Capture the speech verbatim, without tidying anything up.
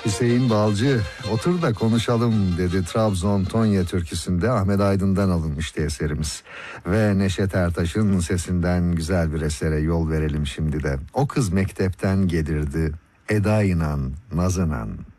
Hüseyin Balcı otur da konuşalım dedi. Trabzon Tonya türküsünde Ahmet Aydın'dan alınmıştı eserimiz. Ve Neşet Ertaş'ın sesinden güzel bir esere yol verelim şimdi de. O kız mektepten gelirdi, Eda inan, naz inan.